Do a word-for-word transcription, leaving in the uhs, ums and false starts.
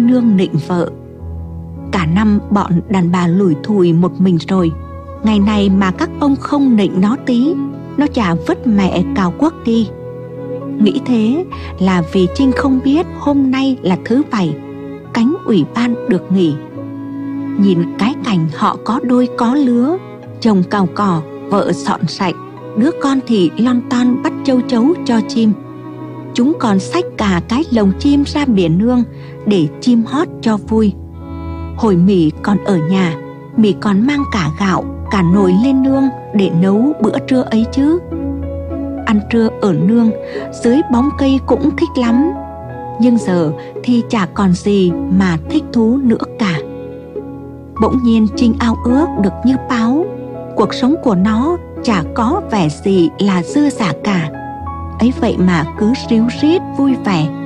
nương nịnh vợ. Cả năm bọn đàn bà lủi thủi một mình rồi, ngày này mà các ông không nịnh nó tí, nó chả vứt mẹ cào quốc đi. Nghĩ thế là vì Trinh không biết hôm nay là thứ bảy, cánh ủy ban được nghỉ. Nhìn cái cảnh họ có đôi có lứa, chồng cào cỏ, vợ dọn sạch, đứa con thì lon ton bắt châu chấu cho chim. Chúng còn xách cả cái lồng chim ra biển nương để chim hót cho vui. Hồi Mỉ còn ở nhà, Mỉ còn mang cả gạo, cả nồi lên nương để nấu bữa trưa ấy chứ. Ăn trưa ở nương, dưới bóng cây cũng thích lắm. Nhưng giờ thì chả còn gì mà thích thú nữa cả. Bỗng nhiên Trinh ao ước được như Páo. Cuộc sống của nó chả có vẻ gì là dư dả cả. Ấy vậy mà cứ ríu rít vui vẻ,